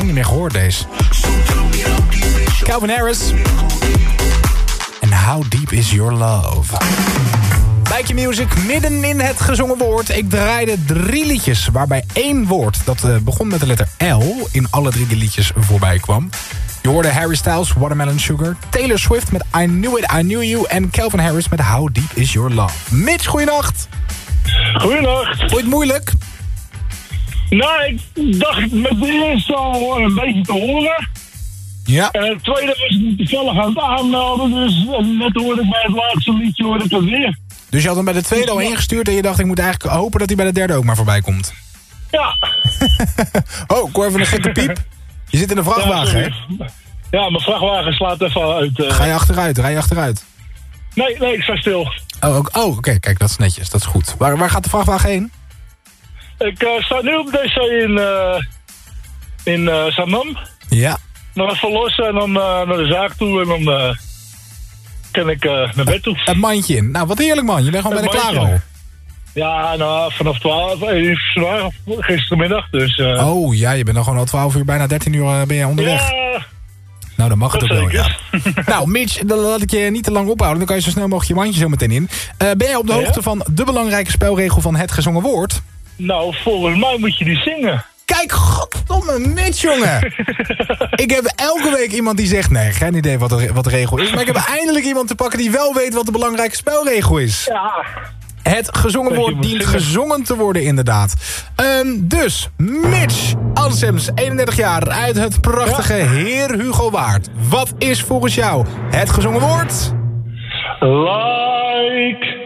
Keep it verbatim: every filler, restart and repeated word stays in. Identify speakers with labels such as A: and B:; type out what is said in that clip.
A: lang niet meer gehoord deze. Calvin Harris. En How Deep Is Your Love. Like Music, midden in het gezongen woord. Ik draaide drie liedjes, waarbij één woord, dat uh, begon met de letter L, in alle drie de liedjes voorbij kwam. Je hoorde Harry Styles, Watermelon Sugar, Taylor Swift met I Knew It, I Knew You en Calvin Harris met How Deep Is Your Love. Mitch, goeienacht.
B: Goeienacht.
A: Vond je het moeilijk?
B: Nou, ik dacht met de eerste al een beetje te horen.
A: Ja.
B: En het tweede was ik toevallig aan het aanmelden, dus net hoorde ik bij het laatste liedje hoorde ik het weer.
A: Dus je had hem bij de tweede al ingestuurd en je dacht, ik moet eigenlijk hopen dat hij bij de derde ook maar voorbij komt.
B: Ja.
A: Oh, ik hoor even een gekke piep. Je zit in een vrachtwagen,
B: ja,
A: hè?
B: Ja, mijn vrachtwagen slaat even uit. Uh...
A: Ga je achteruit? Rij je achteruit?
B: Nee, nee, ik sta stil.
A: Oh, ook, oh oké, okay. Kijk, dat is netjes, dat is goed. Waar, waar gaat de vrachtwagen heen?
B: Ik uh, sta nu op de D C in, uh, in uh, Zandam.
A: Ja.
B: Dan even los en dan uh, naar de zaak toe en dan uh, kan ik uh, naar bed toe.
A: Het mandje in. Nou, wat heerlijk man, je bent gewoon bij de klaar al.
B: Ja, nou, vanaf twaalf, één uur gistermiddag, dus... Uh...
A: Oh ja, je bent dan gewoon al twaalf uur, bijna dertien uur uh, ben je onderweg.
B: Ja.
A: Nou, dan mag het ook
B: zeker.
A: wel, ja. Nou, Mitch, dan laat ik je niet te lang ophouden. Dan kan je zo snel mogelijk je mandje zo meteen in. Uh, ben jij op de hoogte ja? van de belangrijke spelregel van het gezongen woord?
B: Nou, volgens mij moet je die zingen.
A: Kijk, goddomme Mitch, jongen. Ik heb elke week iemand die zegt... nee, geen idee wat de, wat de regel is. Maar ik heb eindelijk iemand te pakken die wel weet wat de belangrijke spelregel is.
B: Ja.
A: Het gezongen woord dient gezongen te worden, inderdaad. Um, dus, Mitch Ansems, eenendertig jaar, uit het prachtige ja. Heer Hugo Waard. Wat is volgens jou het gezongen woord?
B: Like...